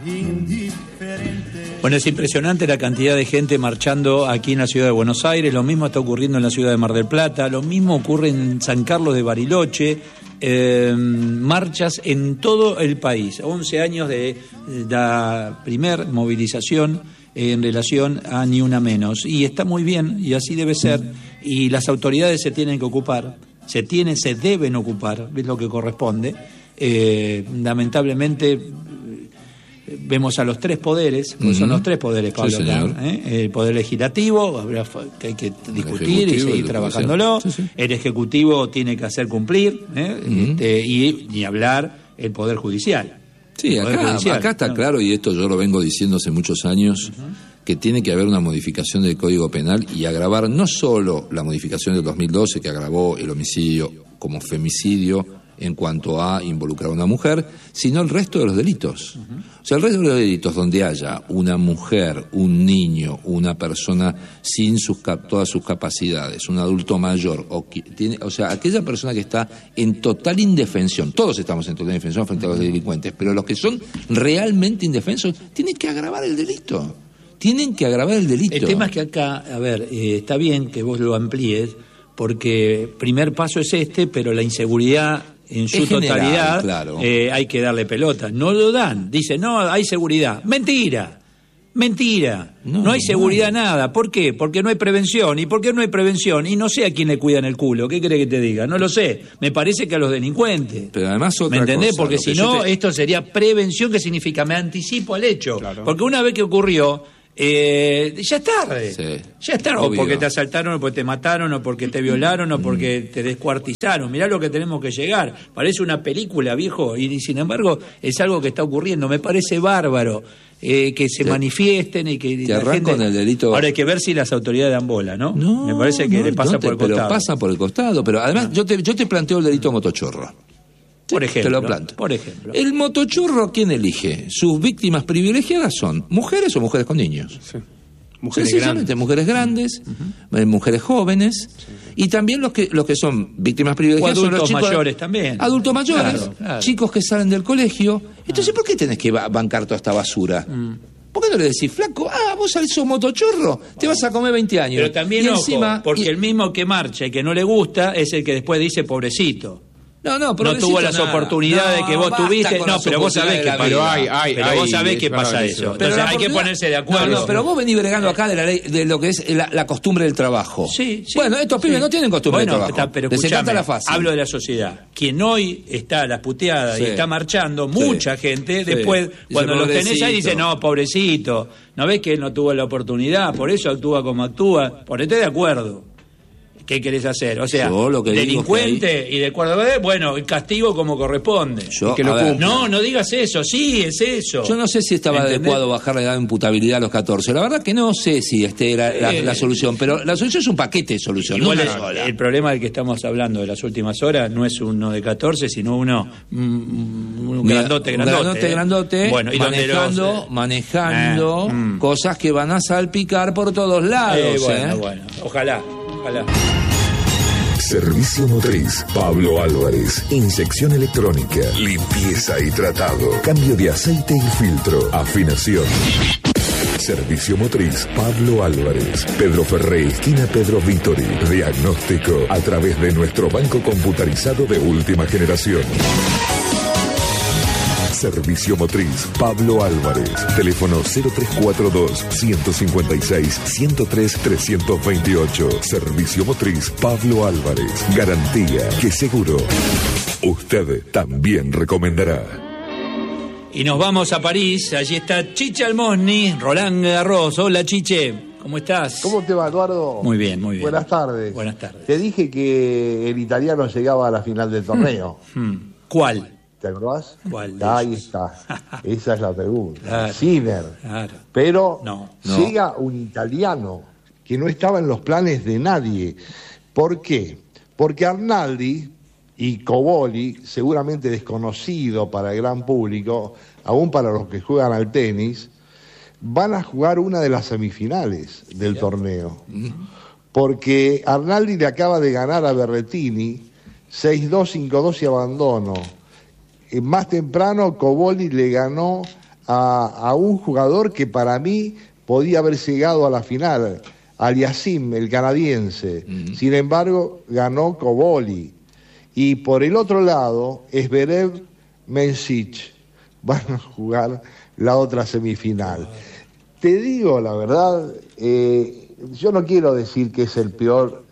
Bueno, es impresionante la cantidad de gente marchando aquí en la ciudad de Buenos Aires, lo mismo está ocurriendo en la ciudad de Mar del Plata, lo mismo ocurre en San Carlos de Bariloche, marchas en todo el país, 11 años de la primer movilización en relación a Ni Una Menos, y está muy bien, y así debe ser, y las autoridades se tienen que ocupar, se deben ocupar, es lo que corresponde. Lamentablemente vemos a los tres poderes, porque son los tres poderes, Pablo, sí, acá, el poder legislativo, que hay que discutir y seguir trabajándolo, el ejecutivo tiene que hacer cumplir, y ni hablar el poder judicial. Sí, acá está claro, y esto yo lo vengo diciendo hace muchos años, que tiene que haber una modificación del Código Penal y agravar no solo la modificación del 2012 que agravó el homicidio como femicidio en cuanto a involucrar a una mujer, sino el resto de los delitos. O sea, el resto de los delitos donde haya una mujer, un niño, una persona sin todas sus capacidades, un adulto mayor, o sea, aquella persona que está en total indefensión, todos estamos en total indefensión frente a los delincuentes, pero los que son realmente indefensos tienen que agravar el delito. Tienen que agravar el delito. El tema es que acá, está bien que vos lo amplíes, porque primer paso es pero la inseguridad en su totalidad, claro. Hay que darle pelota. No lo dan. Dicen, no, hay seguridad. Mentira. No hay seguridad nada. ¿Por qué? Porque no hay prevención. ¿Y por qué no hay prevención? Y no sé a quién le cuidan el culo. ¿Qué cree que te diga? No lo sé. Me parece que a los delincuentes. Pero además otra ¿me entendés? Cosa, porque si no, esto sería prevención, que significa me anticipo al hecho. Claro. Porque una vez que ocurrió, ya es tarde. Sí. Ya es tarde. O porque te asaltaron, o porque te mataron, o porque te violaron, o porque te descuartizaron. Mirá lo que tenemos que llegar. Parece una película, viejo, y sin embargo es algo que está ocurriendo. Me parece bárbaro que se manifiesten y que la gente... con el delito. Ahora hay que ver si las autoridades dan bola, ¿no? Me parece que le pasa por el costado. Pero pasa por el costado. Pero además yo te planteo el delito motochorro. Por ejemplo, te lo planto. Por ejemplo. El motochorro, ¿quién elige? Sus víctimas privilegiadas son mujeres o mujeres con niños. Sí. Mujeres grandes, mujeres jóvenes, y también los que son víctimas privilegiadas o adultos son los chicos, mayores también. Adultos mayores, claro. Chicos que salen del colegio. Entonces, ¿por qué tenés que bancar toda esta basura? ¿Por qué no le decís, flaco, vos sos motochorro, te vas a comer 20 años? Pero también, ojo, porque el mismo que marcha y que no le gusta es el que después dice pobrecito. No tuvo las oportunidades que vos tuviste. No, pero vos sabés que vos sabés que pasa eso. Entonces hay que ponerse de acuerdo. No, pero vos venís bregando acá de la ley, de lo que es la costumbre del trabajo. Sí. Bueno, estos pibes no tienen costumbre del trabajo. Pero escuchame, hablo de la sociedad. Quien hoy está a las puteadas y está marchando, mucha gente, después, cuando los tenés ahí, dice, no, pobrecito. ¿No ves que él no tuvo la oportunidad? Por eso actúa como actúa. Ponete de acuerdo. ¿Qué querés hacer? O sea, delincuente y de acuerdo, bueno, el castigo como corresponde. No digas eso, sí, es eso. Yo no sé si estaba adecuado bajar la edad de imputabilidad a los 14. La verdad que no sé si era la solución, pero la solución es un paquete de soluciones. Igual el problema del que estamos hablando de las últimas horas no es uno de 14, sino uno grandote. Bueno, y manejando cosas que van a salpicar por todos lados. Bueno, ojalá. Servicio Motriz, Pablo Álvarez. Inyección electrónica, limpieza y tratado, cambio de aceite y filtro, afinación. Servicio Motriz, Pablo Álvarez. Pedro Ferré, esquina Pedro Vítori. Diagnóstico a través de nuestro banco computarizado de última generación. Servicio Motriz, Pablo Álvarez. Teléfono 0342-156-103-328. Servicio Motriz, Pablo Álvarez. Garantía que seguro usted también recomendará. Y nos vamos a París. Allí está Chiche Almosni, Roland Garros. Hola, Chiche. ¿Cómo estás? ¿Cómo te va, Eduardo? Muy bien. Buenas tardes. Buenas tardes. Te dije que el italiano llegaba a la final del torneo. ¿Cuál? ¿Te acordás? ¿Cuál? Ahí está. Esa es la pregunta. Claro. Sinner. Claro. Pero llega un italiano que no estaba en los planes de nadie. ¿Por qué? Porque Arnaldi y Cobolli, seguramente desconocido para el gran público, aún para los que juegan al tenis, van a jugar una de las semifinales del torneo. Porque Arnaldi le acaba de ganar a Berrettini 6-2, 5-2 y abandono. Más temprano Cobolli le ganó a un jugador que para mí podía haber llegado a la final, Aliasim, el canadiense. Sin embargo, ganó Koboli. Y por el otro lado, Zverev, Mensich van a jugar la otra semifinal. Te digo la verdad, yo no quiero decir que es el peor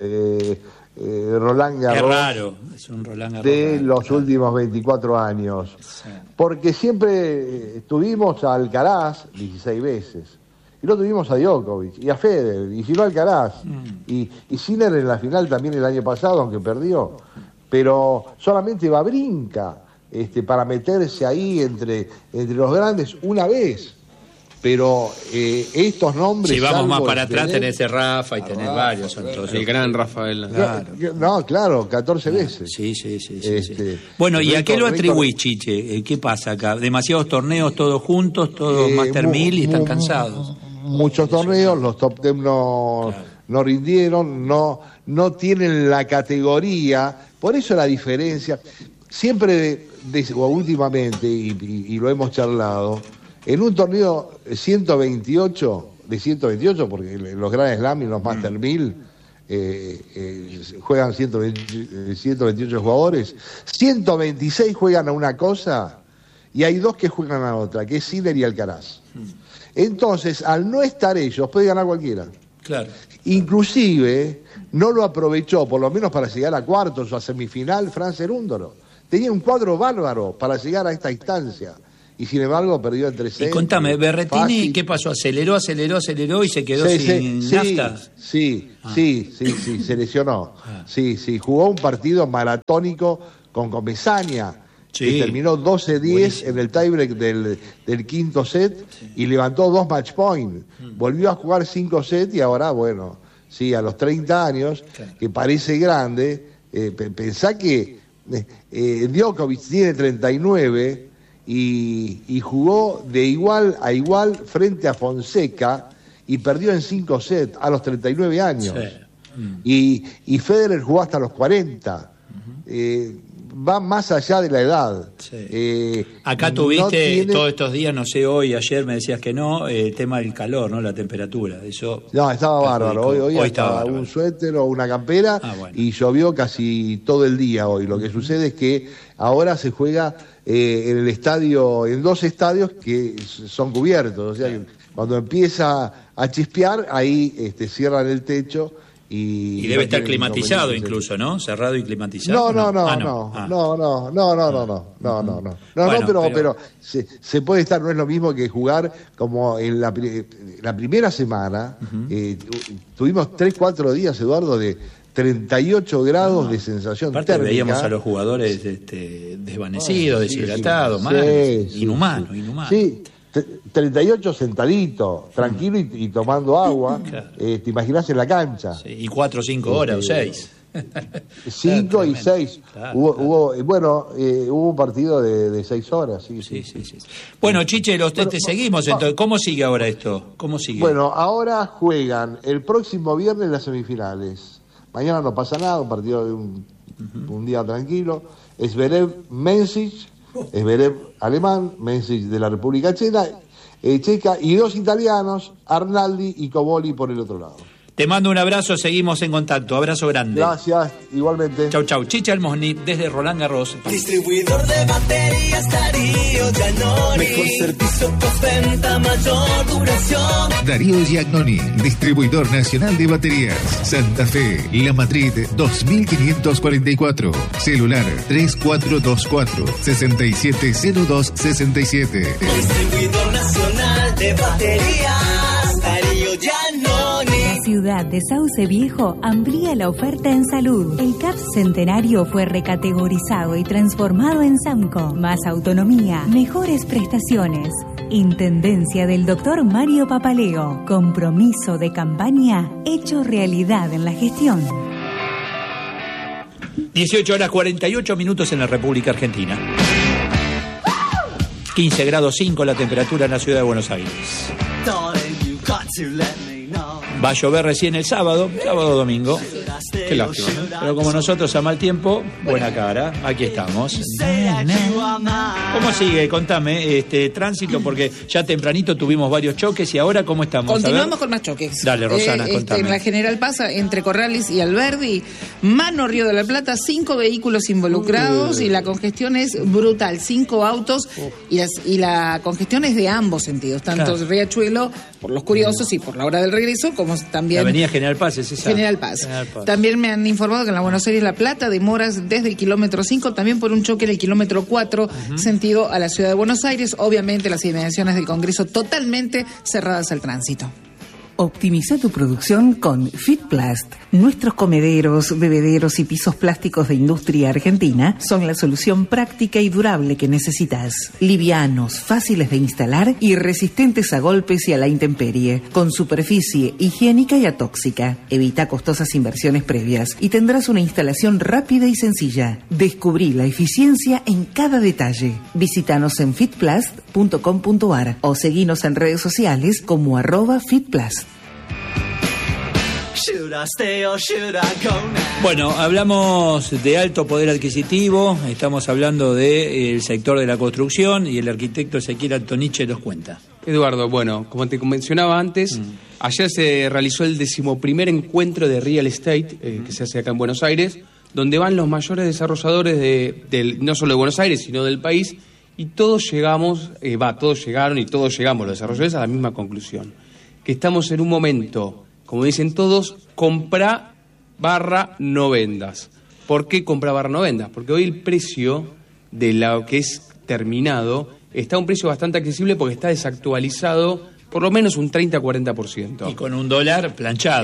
Roland Garros. Es raro, es un Roland Garros de los últimos 24 años. Sí. Porque siempre tuvimos a Alcaraz 16 veces. Y lo tuvimos a Djokovic y a Federer, y si no Alcaraz. Y Sinner en la final también el año pasado, aunque perdió. Pero solamente Wawrinka para meterse ahí entre los grandes una vez. Pero estos nombres... Si vamos más para atrás, tenés el Rafa y tenés varios. El gran Rafael. Claro. No, claro, 14 veces. Sí. Bueno, ¿y a qué lo atribuís, Chiche? ¿Qué pasa acá? ¿Demasiados torneos todos juntos, todos Master 1000 y están cansados? Muchos torneos, los top 10 no rindieron, no tienen la categoría. Por eso la diferencia, siempre o últimamente, y lo hemos charlado, en un torneo de 128, porque los Grand Slam y los Master 1000 juegan 128 jugadores, 126 juegan a una cosa y hay 2 que juegan a otra, que es Sinner y Alcaraz. Entonces, al no estar ellos, puede ganar cualquiera. Claro. Inclusive, no lo aprovechó, por lo menos para llegar a cuartos o a semifinal, Fran Cerúndolo. Tenía un cuadro bárbaro para llegar a esta instancia. Y sin embargo perdió en 3 sets. Y contame, Berrettini, fácil. ¿Qué pasó? ¿Aceleró y se quedó sin nafta? Sí, se lesionó. Sí, jugó un partido maratónico con Comesaña, que terminó 12-10 en el tiebreak del quinto set y levantó 2 match point. Volvió a jugar 5 sets y ahora, bueno, sí, a los 30 años, que parece grande, pensá que Djokovic tiene 39 y jugó de igual a igual frente a Fonseca y perdió en 5 sets a los 39 años. Sí. Y Federer jugó hasta los 40. Va más allá de la edad. Sí. Acá tuviste todos estos días, no sé, hoy, ayer me decías que no, el tema del calor, ¿no? La temperatura. Eso no, estaba bárbaro. Hoy estaba un suéter o una campera y llovió casi todo el día hoy. Lo que sucede es que ahora se juega en el estadio, en 2 estadios que son cubiertos. O sea, que cuando empieza a chispear, ahí cierran el techo. Y debe estar climatizado incluso, ¿no? Cerrado y climatizado. Pero se puede estar, no es lo mismo que jugar como en la primera semana. Tuvimos 3-4 días, Eduardo, de 38 grados de sensación térmica. Veíamos a los jugadores desvanecidos, deshidratados, inhumanos. Sí. 38 sentaditos, tranquilo y tomando agua. Claro. Te imaginás en la cancha. Sí, y 4 o 5 horas o 6. 5 y 6. Claro, hubo un partido de 6 horas. Sí. Bueno, Chiche, te seguimos entonces. ¿Cómo sigue ahora esto? Bueno, ahora juegan el próximo viernes las semifinales. Mañana no pasa nada, un partido de un día tranquilo. Zverev, Mensich. Zverev alemán, Mensich de la República Checa y 2 italianos, Arnaldi y Koboli por el otro lado. Te mando un abrazo, seguimos en contacto. Abrazo grande. Gracias, igualmente. Chau. Chiche Almosni, desde Roland Garros. Distribuidor de baterías Darío Giannoni. Mejor servicio, postventa, mayor duración. Darío Giannoni, distribuidor nacional de baterías. Santa Fe, La Madrid, 2544. Celular 3424-670267. Distribuidor nacional de baterías Darío Giannoni. La ciudad de Sauce Viejo amplía la oferta en salud. El CAP Centenario fue recategorizado y transformado en SAMCO. Más autonomía, mejores prestaciones. Intendencia del Dr. Mario Papaleo. Compromiso de campaña hecho realidad en la gestión. 18:48 en la República Argentina. 15 grados 5 la temperatura en la ciudad de Buenos Aires. Va a llover recién el sábado domingo. Qué lástima, ¿no? Pero como nosotros a mal tiempo, buena cara, aquí estamos. ¿Cómo sigue? Contame, tránsito, porque ya tempranito tuvimos varios choques y ahora ¿cómo estamos? Continuamos con más choques. Dale, Rosana, contame. En la General Paz, entre Corrales y Alberdi, Mano Río de la Plata, 5 vehículos involucrados y la congestión es brutal, 5 autos y la congestión es de ambos sentidos, tanto Riachuelo por los curiosos y por la hora del regreso, como también... La avenida General Paz, ¿es esa? General Paz. También me han informado que en la Buenos Aires La Plata demoras desde el kilómetro 5, también por un choque en el kilómetro 4, sentido a la ciudad de Buenos Aires. Obviamente las inmediaciones del Congreso totalmente cerradas al tránsito. Optimiza tu producción con Fitplast. Nuestros comederos, bebederos y pisos plásticos de industria argentina son la solución práctica y durable que necesitas. Livianos, fáciles de instalar y resistentes a golpes y a la intemperie, con superficie higiénica y atóxica. Evita costosas inversiones previas y tendrás una instalación rápida y sencilla. Descubrí la eficiencia en cada detalle. Visítanos en fitplast.com.ar o seguinos en redes sociales como @fitplast. Bueno, hablamos de alto poder adquisitivo, estamos hablando del sector de la construcción y el arquitecto Ezequiel Antoniche nos cuenta. Eduardo, bueno, como te mencionaba antes, ayer se realizó el 11º encuentro de Real Estate que se hace acá en Buenos Aires, donde van los mayores desarrolladores no solo de Buenos Aires, sino del país, y todos llegamos, todos llegaron y todos llegamos los desarrolladores a la misma conclusión, que estamos en un momento, como dicen todos, compra / no vendas. ¿Por qué compra / no vendas? Porque hoy el precio de lo que es terminado está a un precio bastante accesible porque está desactualizado por lo menos un 30-40%. Y con un dólar planchado.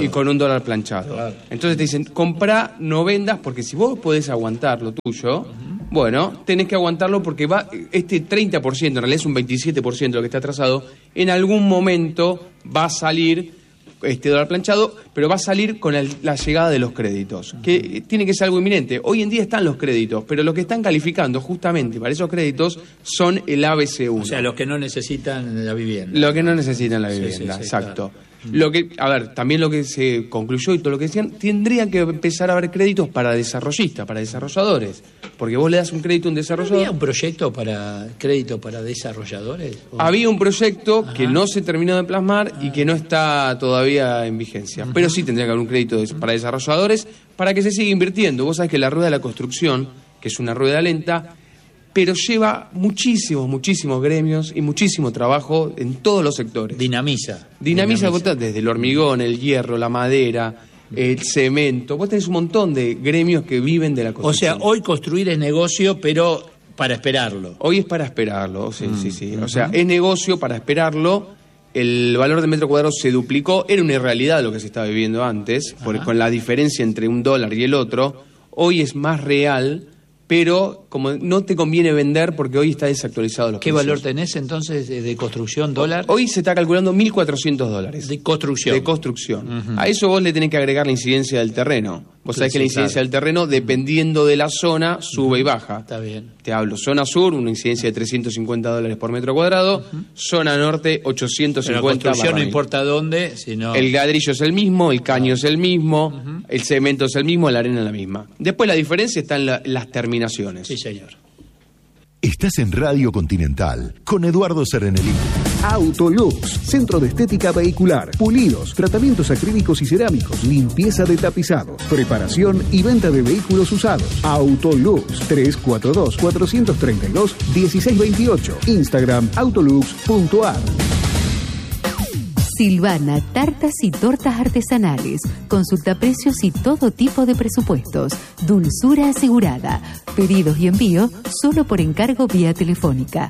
Claro. Entonces te dicen, compra, no vendas, porque si vos podés aguantar lo tuyo, bueno, tenés que aguantarlo porque este 30%, en realidad es un 27% de lo que está atrasado, en algún momento va a salir este dólar planchado, pero va a salir con la llegada de los créditos, que tiene que ser algo inminente. Hoy en día están los créditos, pero los que están calificando justamente para esos créditos son el ABC1. O sea, los que no necesitan la vivienda. Los que no necesitan la vivienda, exacto. Claro. También lo que se concluyó y todo lo que decían, tendría que empezar a haber créditos para desarrollistas, para desarrolladores, porque vos le das un crédito a un desarrollador. ¿Había un proyecto para crédito para desarrolladores? Había un proyecto que no se terminó de plasmar y que no está todavía en vigencia, pero sí tendría que haber un crédito para desarrolladores para que se siga invirtiendo. Vos sabés que la rueda de la construcción, que es una rueda lenta, pero lleva muchísimos gremios y muchísimo trabajo en todos los sectores. Dinamiza desde el hormigón, el hierro, la madera, el cemento. Vos tenés un montón de gremios que viven de la construcción. O sea, hoy construir es negocio, pero para esperarlo. Hoy es para esperarlo, sí. O sea, es negocio para esperarlo. El valor de metro cuadrado se duplicó. Era una irrealidad lo que se estaba viviendo antes, con la diferencia entre un dólar y el otro. Hoy es más real, pero como no te conviene vender porque hoy está desactualizado los precios. ¿Qué valor tenés entonces de construcción dólar? Hoy se está calculando $1.400. De construcción. A eso vos le tenés que agregar la incidencia del terreno. Vos sabés que la incidencia del terreno, dependiendo de la zona, sube y baja. Está bien. Te hablo, zona sur, una incidencia de $350 por metro cuadrado. Zona norte, 850. Pero la construcción no importa dónde, sino... El ladrillo es el mismo, el caño es el mismo, el cemento es el mismo, la arena es la misma. Después la diferencia está en las terminaciones. Sí, señor. Estás en Radio Continental con Eduardo Serenelli. Autolux, centro de estética vehicular, pulidos, tratamientos acrílicos y cerámicos, limpieza de tapizados, preparación y venta de vehículos usados. Autolux, 342-432-1628. Instagram, autolux.ar. Silvana, tartas y tortas artesanales. Consulta precios y todo tipo de presupuestos. Dulzura asegurada. Pedidos y envío solo por encargo vía telefónica.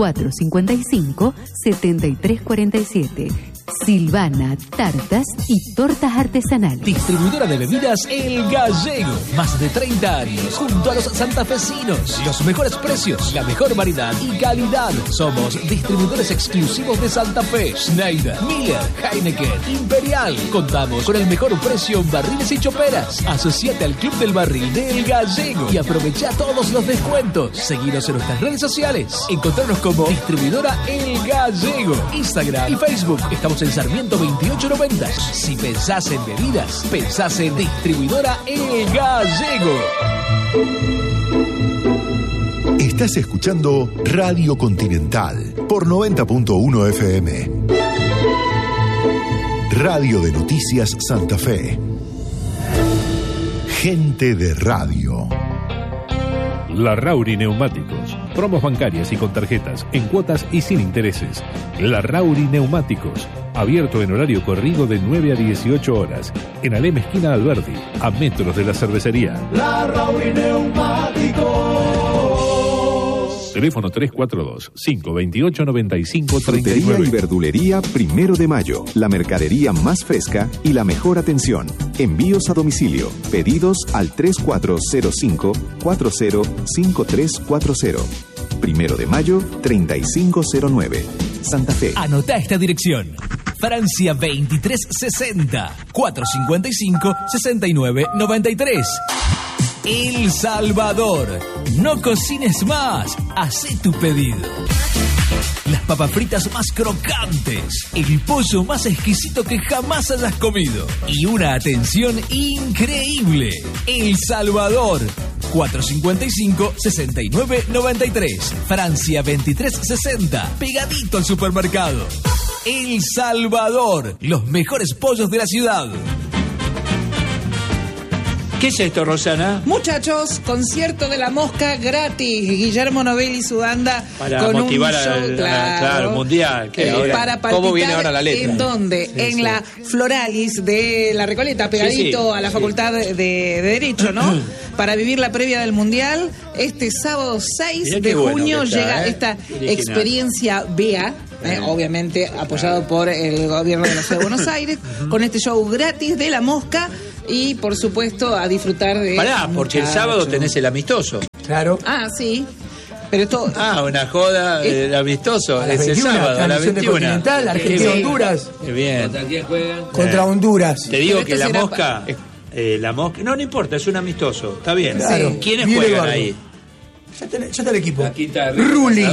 455-7347. Silvana, tartas y tortas artesanales. Distribuidora de bebidas El Gallego. Más de 30 años junto a los santafesinos. Los mejores precios, la mejor variedad y calidad. Somos distribuidores exclusivos de Santa Fe, Schneider, Miller, Heineken, Imperial. Contamos con el mejor precio en barriles y choperas. Asociate al Club del Barril de El Gallego y aprovecha todos los descuentos. Seguinos en nuestras redes sociales. Encontrarnos como Distribuidora El Gallego. Instagram y Facebook. Estamos en Sarmiento 2890. Si pensás en bebidas, pensás en Distribuidora El Gallego. Estás escuchando Radio Continental por 90.1 FM. Radio de Noticias Santa Fe. Gente de radio. Larrauri Neumáticos. Promos bancarias y con tarjetas, en cuotas y sin intereses. Larrauri Neumáticos. Abierto en horario corrido de 9 a 18 horas. En Alem esquina Alberdi, a metros de la cervecería. Larrauri Neumáticos. Teléfono 342-528-9539. Frutería y verdulería 1 de Mayo. La mercadería más fresca y la mejor atención. Envíos a domicilio. Pedidos al 3405-405340. 1 de Mayo, 3509. Santa Fe. Anota esta dirección. Francia 2360 455 6993. El Salvador. No cocines más. Hacé tu pedido. Las papas fritas más crocantes. El pollo más exquisito que jamás hayas comido. Y una atención increíble. El Salvador. 455-6993. Francia 2360. Pegadito al supermercado. El Salvador. Los mejores pollos de la ciudad. ¿Qué es esto, Rosana? Muchachos, concierto de La Mosca gratis. Guillermo Novelli y su banda para con motivar un show, claro, mundial. Para palpitar. ¿Cómo viene ahora la letra? ¿En dónde? En la Floralis de La Recoleta, pegadito a la Facultad de Derecho, ¿no? Para vivir la previa del Mundial. Este sábado 6 de junio llega esta experiencia BEA. Obviamente apoyado por el gobierno de la Ciudad de Buenos Aires, con este show gratis de La Mosca y por supuesto a disfrutar de... Pará, porque el sábado tenés el amistoso. Claro. Ah, sí. Pero esto... una joda, el amistoso, es el sábado, a las 21. Continental, Argentina-Honduras. Qué bien. ¿Contra quién juegan? Contra Honduras. Te digo que La Mosca... La Mosca... No importa, es un amistoso, está bien. Claro. ¿Quiénes juegan ahí? Ya está el equipo. La quinta de Rulli.